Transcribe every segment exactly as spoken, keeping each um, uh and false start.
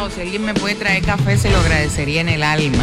wow, si alguien me puede traer café se lo agradecería en el alma.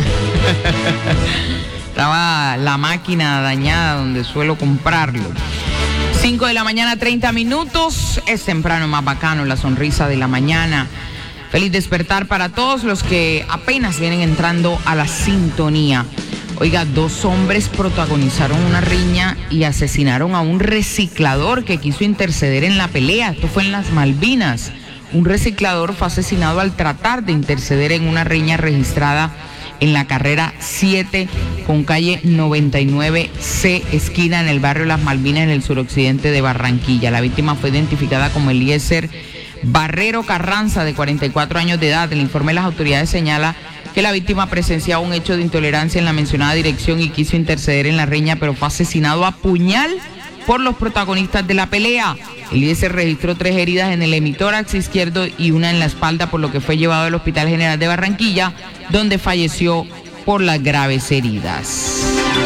Estaba la máquina dañada donde suelo comprarlo. cinco de la mañana, treinta minutos. Es temprano, más bacano, la sonrisa de la mañana. Feliz despertar para todos los que apenas vienen entrando a la sintonía. Oiga, dos hombres protagonizaron una riña y asesinaron a un reciclador que quiso interceder en la pelea. Esto fue en las Malvinas. Un reciclador fue asesinado al tratar de interceder en una riña registrada en la carrera siete con calle noventa y nueve C, esquina en el barrio Las Malvinas, en el suroccidente de Barranquilla. La víctima fue identificada como Eliezer Barrero Carranza, de cuarenta y cuatro años de edad. El informe de las autoridades señala que la víctima presenciaba un hecho de intolerancia en la mencionada dirección y quiso interceder en la riña, pero fue asesinado a puñal por los protagonistas de la pelea. Eliezer registró tres heridas en el hemitórax izquierdo y una en la espalda, por lo que fue llevado al Hospital General de Barranquilla, donde falleció por las graves heridas.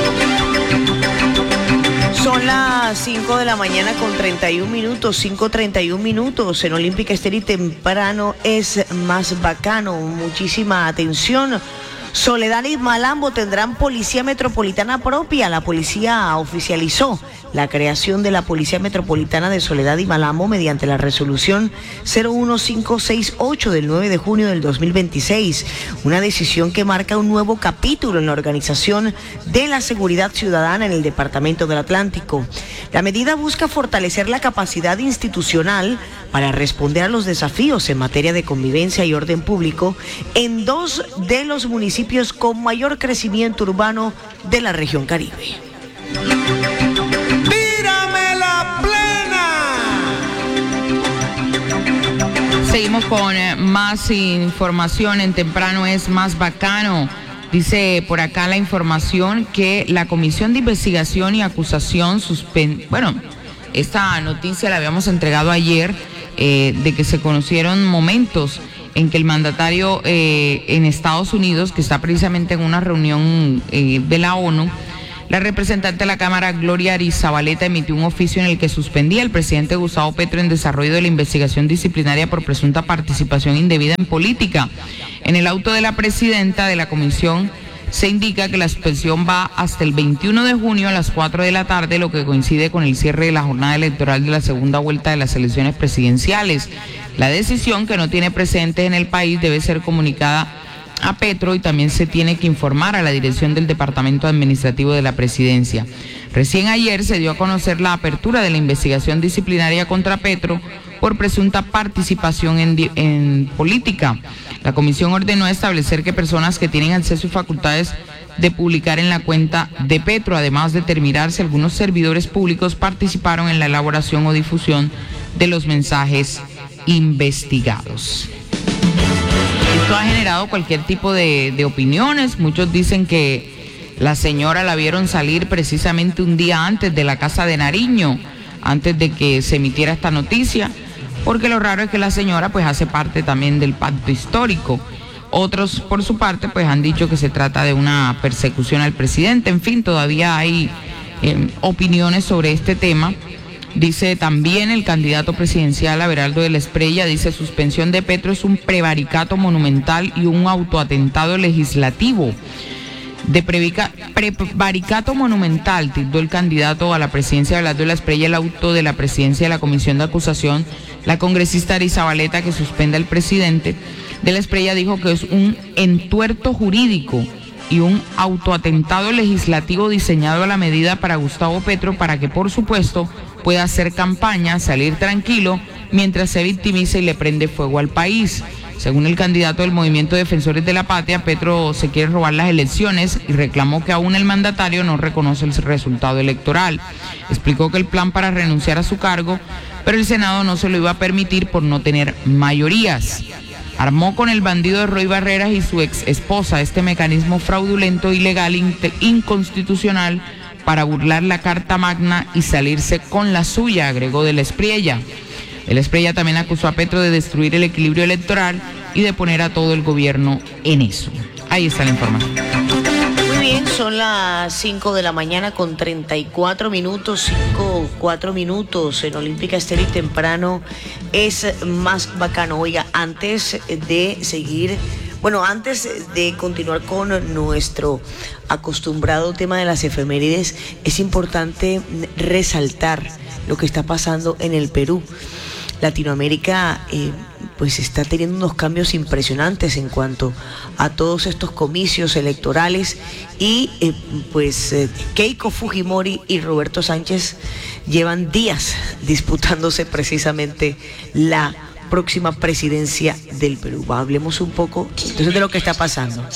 Son las cinco de la mañana con treinta y un minutos, cinco treinta y un minutos. En Olímpica Estéril temprano es más bacano. Muchísima atención. Soledad y Malambo tendrán policía metropolitana propia. La policía oficializó la creación de la Policía Metropolitana de Soledad y Malambo mediante la resolución cero uno cinco seis ocho del nueve de junio del dos mil veintiséis, una decisión que marca un nuevo capítulo en la organización de la seguridad ciudadana en el Departamento del Atlántico. La medida busca fortalecer la capacidad institucional para responder a los desafíos en materia de convivencia y orden público en dos de los municipios con mayor crecimiento urbano de la región Caribe. ¡Tírame la plena! Seguimos con eh, más información en Temprano es más bacano. Dice por acá la información que la Comisión de Investigación y Acusación suspende... Bueno, esta noticia la habíamos entregado ayer, eh, de que se conocieron momentos en que el mandatario eh, en Estados Unidos, que está precisamente en una reunión eh, de la ONU, la representante de la Cámara, Gloria Arizabaleta, emitió un oficio en el que suspendía al presidente Gustavo Petro en desarrollo de la investigación disciplinaria por presunta participación indebida en política. En el auto de la presidenta de la comisión se indica que la suspensión va hasta el veintiuno de junio a las cuatro de la tarde, lo que coincide con el cierre de la jornada electoral de la segunda vuelta de las elecciones presidenciales. La decisión, que no tiene precedentes en el país, debe ser comunicada a Petro y también se tiene que informar a la dirección del Departamento Administrativo de la Presidencia. Recién ayer se dio a conocer la apertura de la investigación disciplinaria contra Petro por presunta participación en, en política. La comisión ordenó establecer que personas que tienen acceso y facultades de publicar en la cuenta de Petro, además de determinar si algunos servidores públicos participaron en la elaboración o difusión de los mensajes investigados. Esto ha generado cualquier tipo de, de opiniones. Muchos dicen que la señora la vieron salir precisamente un día antes de la Casa de Nariño, antes de que se emitiera esta noticia, porque lo raro es que la señora pues hace parte también del pacto histórico. Otros, por su parte, pues han dicho que se trata de una persecución al presidente. En fin, todavía hay eh, opiniones sobre este tema. Dice también el candidato presidencial Abelardo de la Espriella, dice: suspensión de Petro es un prevaricato monumental y un autoatentado legislativo. De previca, prevaricato monumental, tildó el candidato a la presidencia Abelardo de la Espriella el auto de la presidencia de la Comisión de Acusación. La congresista Arizabaleta, que suspende al presidente de la Espriella, dijo que es un entuerto jurídico y un autoatentado legislativo diseñado a la medida para Gustavo Petro, para que, por supuesto, pueda hacer campaña, salir tranquilo, mientras se victimiza y le prende fuego al país. Según el candidato del Movimiento de Defensores de la Patria, Petro se quiere robar las elecciones y reclamó que aún el mandatario no reconoce el resultado electoral. Explicó que el plan para renunciar a su cargo, pero el Senado no se lo iba a permitir por no tener mayorías. Armó con el bandido de Roy Barreras y su ex esposa este mecanismo fraudulento, ilegal, inconstitucional, para burlar la Carta Magna y salirse con la suya, agregó de la Espriella. De la Espriella también acusó a Petro de destruir el equilibrio electoral y de poner a todo el gobierno en eso. Ahí está la información. Muy bien, son las cinco de la mañana con treinta y cuatro minutos, cinco, cuatro minutos en Olímpica Estéril temprano es más bacano. Oiga, antes de seguir, bueno, antes de continuar con nuestro acostumbrado tema de las efemérides, es importante resaltar lo que está pasando en el Perú. Latinoamérica eh, pues está teniendo unos cambios impresionantes en cuanto a todos estos comicios electorales y eh, pues eh, Keiko Fujimori y Roberto Sánchez llevan días disputándose precisamente la próxima presidencia del Perú. Hablemos un poco entonces de lo que está pasando.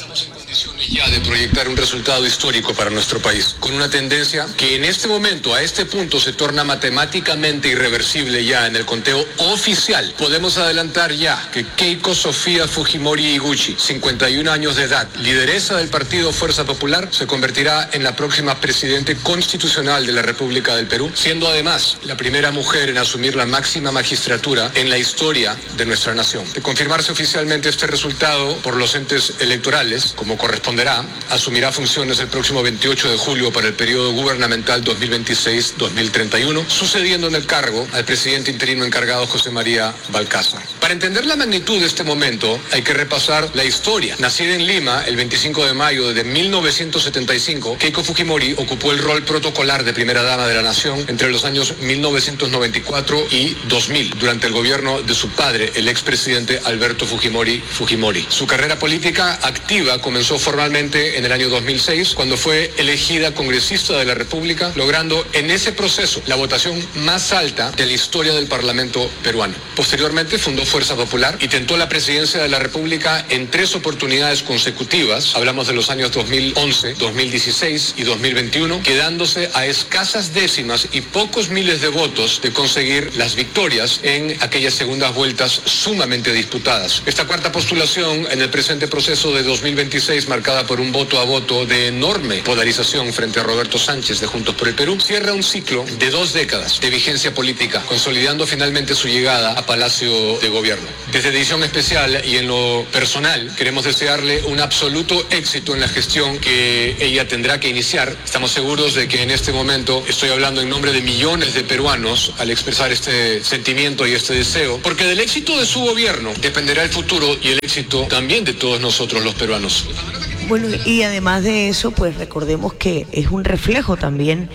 Ya de proyectar un resultado histórico para nuestro país, con una tendencia que en este momento, a este punto, se torna matemáticamente irreversible ya en el conteo oficial. Podemos adelantar ya que Keiko Sofía Fujimori Iguchi, cincuenta y un años de edad, lideresa del partido Fuerza Popular, se convertirá en la próxima presidente constitucional de la República del Perú, siendo además la primera mujer en asumir la máxima magistratura en la historia de nuestra nación. De confirmarse oficialmente este resultado por los entes electorales, como corresponderá, asumirá funciones el próximo veintiocho de julio para el periodo gubernamental dos mil veintiséis dos mil treinta y uno, sucediendo en el cargo al presidente interino encargado José María Balcázar. Para entender la magnitud de este momento, hay que repasar la historia. Nacida en Lima el veinticinco de mayo de mil novecientos setenta y cinco, Keiko Fujimori ocupó el rol protocolar de primera dama de la nación entre los años mil novecientos noventa y cuatro y dos mil, durante el gobierno de su padre, el expresidente Alberto Fujimori Fujimori. Su carrera política activa comenzó formalmente en el año dos mil seis, cuando fue elegida congresista de la República, logrando en ese proceso la votación más alta de la historia del Parlamento peruano. Posteriormente fundó Fuerza Popular y tentó la presidencia de la República en tres oportunidades consecutivas, hablamos de los años dos mil once, dos mil dieciséis y dos mil veintiuno, quedándose a escasas décimas y pocos miles de votos de conseguir las victorias en aquellas segundas vueltas sumamente disputadas. Esta cuarta postulación en el presente proceso de dos mil veintiséis, marcada por un voto a voto de enorme polarización frente a Roberto Sánchez de Juntos por el Perú, cierra un ciclo de dos décadas de vigencia política, consolidando finalmente su llegada a Palacio de Gobierno. Desde Edición Especial y en lo personal, queremos desearle un absoluto éxito en la gestión que ella tendrá que iniciar. Estamos seguros de que en este momento estoy hablando en nombre de millones de peruanos al expresar este sentimiento y este deseo, porque del éxito de su gobierno dependerá el futuro y el éxito también de todos nosotros los peruanos. Bueno, y además de eso, pues recordemos que es un reflejo también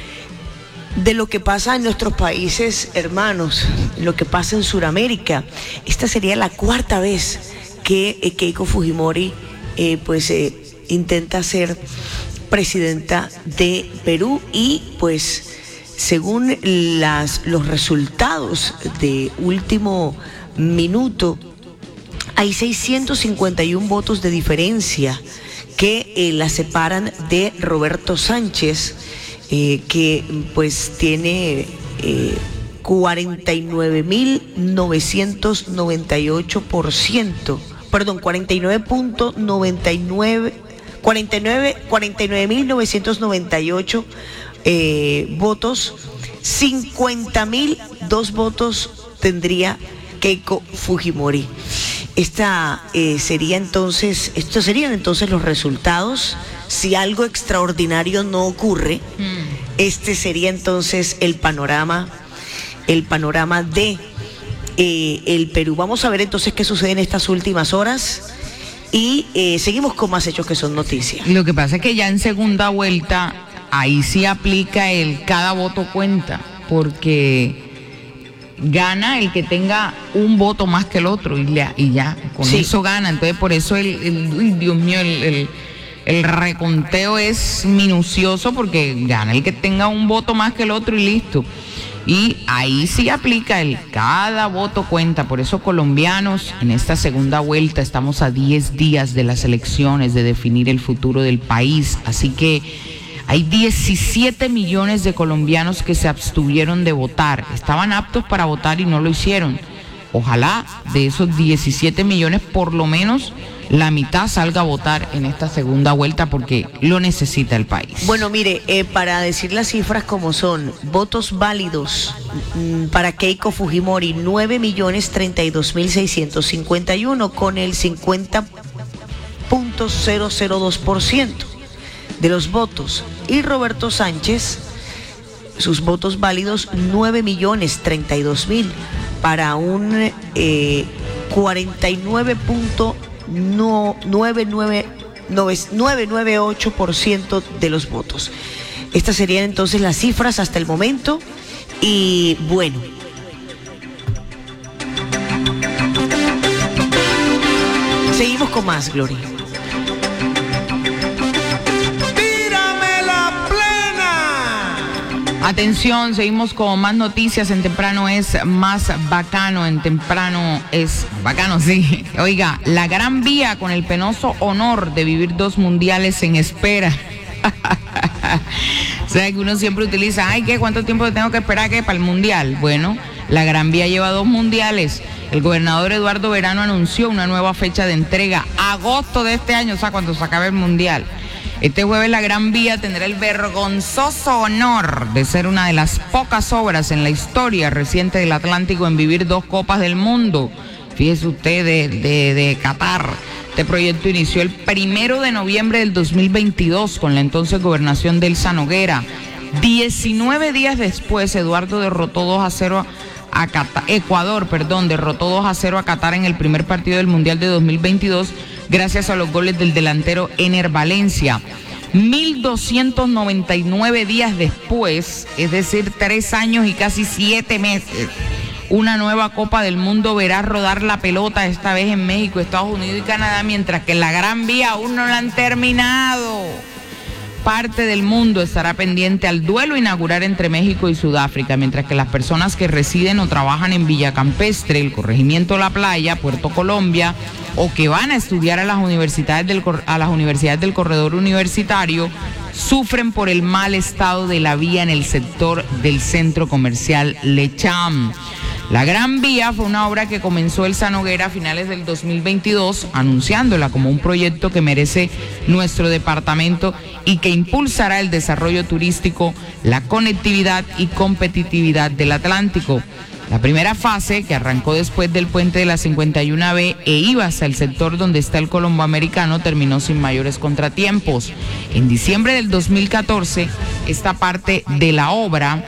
de lo que pasa en nuestros países hermanos, lo que pasa en Sudamérica. Esta sería la cuarta vez que eh, Keiko Fujimori eh, pues eh, intenta ser presidenta de Perú y pues según las, los resultados de último minuto, hay seiscientos cincuenta y uno votos de diferencia que eh, la separan de Roberto Sánchez, eh, que pues tiene eh, cuarenta y nueve mil novecientos noventa y ocho por ciento, perdón, cuarenta y nueve punto noventa y nueve, cuarenta y nueve, cuarenta y nueve mil novecientos noventa y ocho eh, votos, cincuenta mil dos votos tendría Keiko Fujimori. Esta eh, sería entonces, estos serían entonces los resultados. Si algo extraordinario no ocurre, mm. este sería entonces el panorama, el panorama de eh, el Perú. Vamos a ver entonces qué sucede en estas últimas horas y eh, seguimos con más hechos que son noticias. Lo que pasa es que ya en segunda vuelta ahí sí aplica el cada voto cuenta, porque gana el que tenga un voto más que el otro y, le, y ya, con sí. eso gana. Entonces por eso el, el Dios mío, el, el, el reconteo es minucioso, porque gana el que tenga un voto más que el otro y listo. Y ahí sí aplica el cada voto cuenta. Por eso, colombianos, en esta segunda vuelta estamos a diez días de las elecciones, de definir el futuro del país. Así que hay diecisiete millones de colombianos que se abstuvieron de votar. Estaban aptos para votar y no lo hicieron. Ojalá de esos diecisiete millones, por lo menos la mitad salga a votar en esta segunda vuelta, porque lo necesita el país. Bueno, mire, eh, para decir las cifras como son, votos válidos mm, para Keiko Fujimori, nueve millones treinta y dos mil seiscientos cincuenta y uno, con el cincuenta punto cero cero dos por ciento. de los votos. Y Roberto Sánchez, sus votos válidos, nueve millones treinta y dos mil, para un eh, cuarenta y nueve punto novecientos noventa y ocho por ciento de los votos. Estas serían entonces las cifras hasta el momento. Y bueno, seguimos con más, Gloria. ¡Tírame la plena! Atención, seguimos con más noticias. En Temprano es más bacano. En Temprano es bacano, sí. Oiga, la Gran Vía con el penoso honor de vivir dos mundiales en espera. O sea, que uno siempre utiliza, ay, ¿qué? ¿Cuánto tiempo tengo que esperar que para el mundial? Bueno, la Gran Vía lleva dos mundiales. El gobernador Eduardo Verano anunció una nueva fecha de entrega, agosto de este año, o sea, cuando se acabe el mundial. Este jueves la Gran Vía tendrá el vergonzoso honor de ser una de las pocas obras en la historia reciente del Atlántico en vivir dos copas del mundo. Fíjese usted, de, de, de Qatar. Este proyecto inició el primero de noviembre del dos mil veintidós con la entonces gobernación de Elsa Noguera. diecinueve días después, Eduardo derrotó dos a cero a Qatar, Ecuador, perdón, derrotó dos a cero a Qatar en el primer partido del Mundial de dos mil veintidós gracias a los goles del delantero Ener Valencia. mil doscientos noventa y nueve días después, es decir, tres años y casi siete meses, una nueva Copa del Mundo verá rodar la pelota, esta vez en México, Estados Unidos y Canadá, mientras que en la Gran Vía aún no la han terminado. Parte del mundo estará pendiente al duelo inaugural entre México y Sudáfrica, mientras que las personas que residen o trabajan en Villa Campestre, el corregimiento La Playa, Puerto Colombia, o que van a estudiar a las universidades del, a las universidades del corredor universitario, sufren por el mal estado de la vía en el sector del centro comercial Lecham. La Gran Vía fue una obra que comenzó Elsa Noguera a finales del dos mil veintidós, anunciándola como un proyecto que merece nuestro departamento y que impulsará el desarrollo turístico, la conectividad y competitividad del Atlántico. La primera fase, que arrancó después del puente de la cincuenta y una B e iba hasta el sector donde está el Colombo Americano, terminó sin mayores contratiempos. En diciembre del dos mil catorce, esta parte de la obra,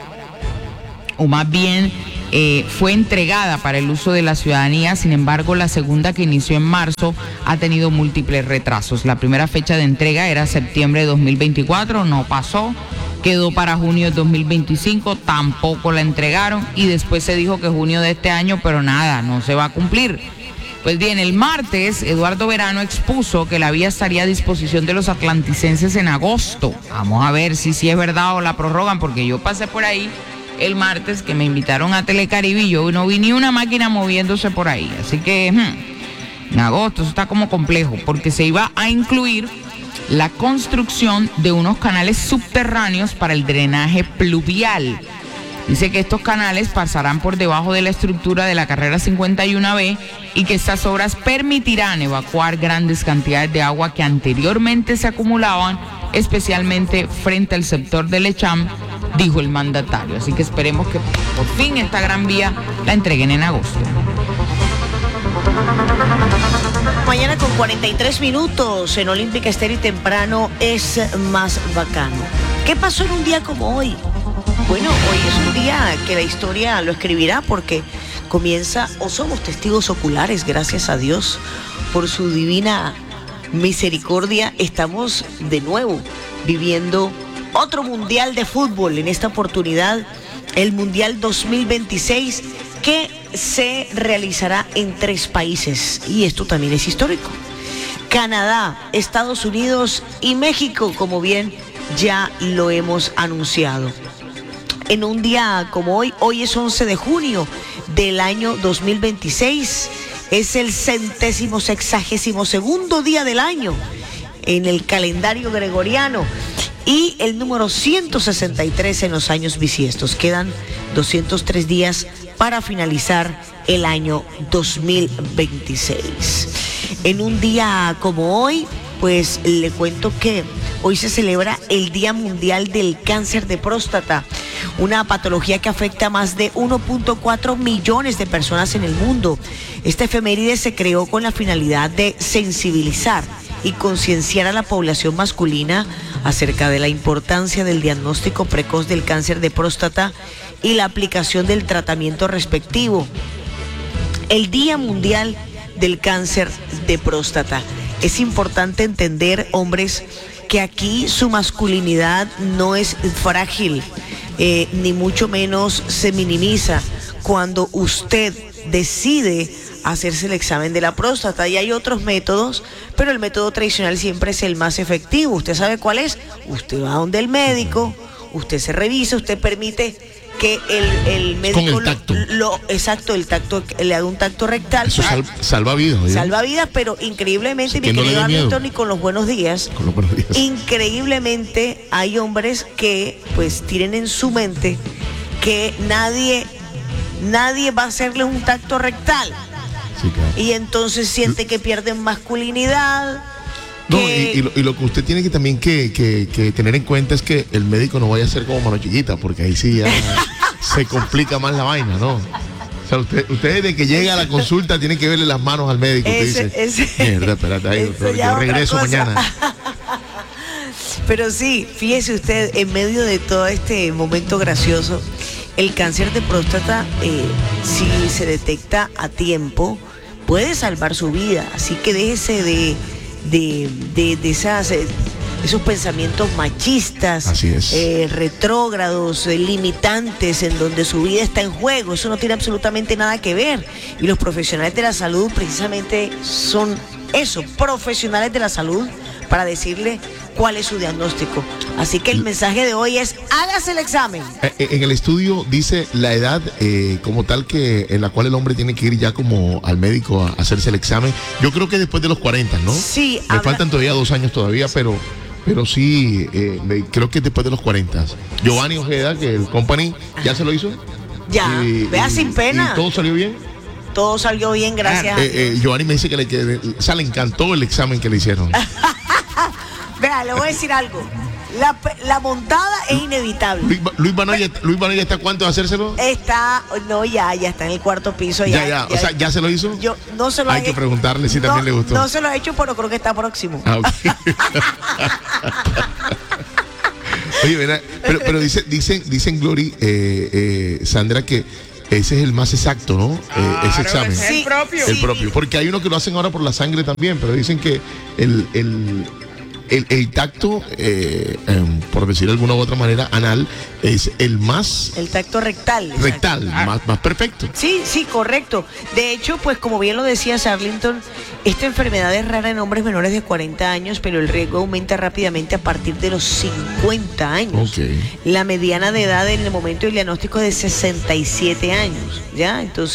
o más bien eh, fue entregada para el uso de la ciudadanía. Sin embargo, la segunda, que inició en marzo, ha tenido múltiples retrasos. La primera fecha de entrega era septiembre de dos mil veinticuatro, no pasó. Quedó para junio de dos mil veinticinco, tampoco la entregaron, y después se dijo que junio de este año, pero nada, no se va a cumplir. Pues bien, el martes, Eduardo Verano expuso que la vía estaría a disposición de los atlanticenses en agosto. Vamos a ver si sí es verdad o la prorrogan, porque yo pasé por ahí el martes que me invitaron a Telecaribe y yo no vi ni una máquina moviéndose por ahí. Así que hmm, en agosto eso está como complejo, porque se iba a incluir la construcción de unos canales subterráneos para el drenaje pluvial. Dice que estos canales pasarán por debajo de la estructura de la carrera cincuenta y una B y que estas obras permitirán evacuar grandes cantidades de agua que anteriormente se acumulaban, especialmente frente al sector de Lecham, dijo el mandatario. Así que esperemos que por fin esta Gran Vía la entreguen en agosto. Mañana con cuarenta y tres minutos en Olímpica Estéreo y Temprano es más bacano. ¿Qué pasó en un día como hoy? Bueno, hoy es un día que la historia lo escribirá, porque comienza, o somos testigos oculares, gracias a Dios, por su divina misericordia. Estamos de nuevo viviendo otro mundial de fútbol, en esta oportunidad el Mundial dos mil veintiséis, que se realizará en tres países, y esto también es histórico: Canadá, Estados Unidos y México, como bien ya lo hemos anunciado. En un día como hoy, hoy es once de junio del año dos mil veintiséis, es el centésimo sexagésimo segundo día del año en el calendario gregoriano y el número ciento sesenta y tres en los años bisiestos. Quedan doscientos tres días para finalizar el año dos mil veintiséis. En un día como hoy, pues le cuento que hoy se celebra el Día Mundial del Cáncer de Próstata, una patología que afecta a más de uno punto cuatro millones de personas en el mundo. Esta efeméride se creó con la finalidad de sensibilizar y concienciar a la población masculina acerca de la importancia del diagnóstico precoz del cáncer de próstata y la aplicación del tratamiento respectivo. El Día Mundial del Cáncer de Próstata. Es importante entender, hombres, que aquí su masculinidad no es frágil, eh, ni mucho menos se minimiza cuando usted decide hacerse el examen de la próstata. Y hay otros métodos, pero el método tradicional siempre es el más efectivo. ¿Usted sabe cuál es? Usted va donde el médico, usted se revisa, usted permite que el, el médico con el tacto. Lo, lo exacto, el tacto, le haga un tacto rectal. Eso sal, salva vidas. ¿eh? Salva vidas, pero increíblemente, mi no querido Arlington, y con los buenos días, con los buenos días, increíblemente hay hombres que pues tienen en su mente que nadie, nadie va a hacerles un tacto rectal. Sí, claro. Y entonces siente que pierden masculinidad. No, que... y, y, lo, y lo que usted tiene que también que, que, que tener en cuenta es que el médico no vaya a ser como mano chiquita, porque ahí sí ya se complica más la vaina, ¿no? O sea, usted, usted desde que llega a la consulta tiene que verle las manos al médico. Ese, usted dice, ese, mierda, espérate, ahí, doctor, yo regreso mañana. Pero sí, fíjese usted, en medio de todo este momento gracioso, el cáncer de próstata, eh, si se detecta a tiempo, puede salvar su vida. Así que déjese de, de, de, de esas, eh, esos pensamientos machistas, Así es. eh, retrógrados, eh, limitantes, en donde su vida está en juego. Eso no tiene absolutamente nada que ver. Y los profesionales de la salud precisamente son eso, profesionales de la salud, para decirle cuál es su diagnóstico. Así que el mensaje de hoy es: hágase el examen. En el estudio dice la edad eh, como tal que en la cual el hombre tiene que ir ya como al médico a hacerse el examen. Yo creo que después de los cuarenta, ¿no? Sí. Le habla... faltan todavía dos años todavía, pero pero sí, eh, creo que después de los cuarenta. Giovanni Ojeda, que el company, ¿ya se lo hizo? Ya, y, vea, y, sin pena. ¿Y todo salió bien? Todo salió bien, gracias. Eh, eh, Giovanni me dice que le, que, o sea, le encantó el examen que le hicieron. Vea, le voy a decir algo. La, la montada es inevitable. Luis, Luis Banoya, Luis Banoya está a cuánto de hacérselo? Está, no, ya, ya está en el cuarto piso. Ya, ya, ya, ya, o sea, ¿ya se lo hizo? Yo no se lo Hay he que hecho. preguntarle si no, también le gustó. No se lo he hecho, pero creo que está próximo. Ah, okay. Oye, ¿verdad? Pero, pero dice, dicen, dicen Glory, eh, eh, Sandra, que ese es el más exacto, ¿no? Claro, eh, ese examen. Es el propio. El Sí. propio. Porque hay uno que lo hacen ahora por la sangre también, pero dicen que el, el, el, el tacto, eh, eh, por decir de alguna u otra manera, anal, es el más El tacto rectal. rectal, exacto. más, más perfecto. Sí, sí, correcto. De hecho, pues como bien lo decía Arlington, esta enfermedad es rara en hombres menores de cuarenta años, pero el riesgo aumenta rápidamente a partir de los cincuenta años. Okay. La mediana de edad en el momento del diagnóstico es de sesenta y siete años, ¿ya? Entonces